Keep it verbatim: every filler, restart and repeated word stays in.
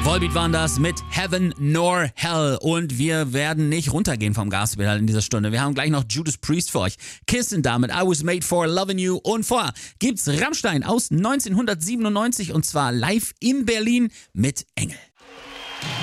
Volbeat waren das mit Heaven nor Hell und wir werden nicht runtergehen vom Gaspedal in dieser Stunde. Wir haben gleich noch Judas Priest für euch. Kissen damit I Was Made For Loving You und vorher gibt's Rammstein aus neunzehnhundertsiebenundneunzig und zwar live in Berlin mit Engel.